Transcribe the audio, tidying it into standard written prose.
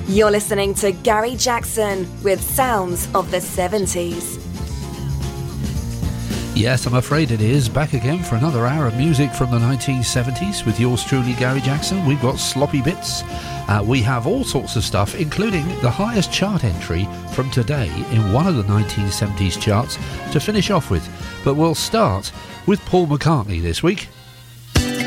You're listening to Gary Jackson with Sounds of the 70s. Yes, I'm afraid it is. Back again for another hour of music from the 1970s with yours truly, Gary Jackson. We've got sloppy bits. We have all sorts of stuff, including the highest chart entry from today in one of the 1970s charts to finish off with. But we'll start with Paul McCartney this week.